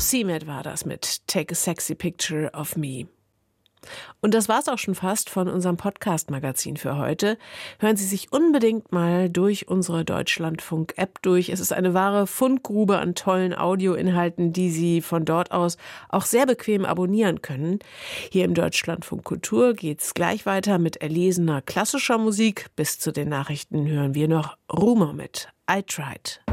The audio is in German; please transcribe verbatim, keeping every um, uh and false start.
C-Med war das mit Take a Sexy Picture of Me. Und das war's auch schon fast von unserem Podcast-Magazin für heute. Hören Sie sich unbedingt mal durch unsere Deutschlandfunk-App durch. Es ist eine wahre Fundgrube an tollen Audioinhalten, die Sie von dort aus auch sehr bequem abonnieren können. Hier im Deutschlandfunk Kultur geht's gleich weiter mit erlesener klassischer Musik. Bis zu den Nachrichten hören wir noch Rumour mit I Tried.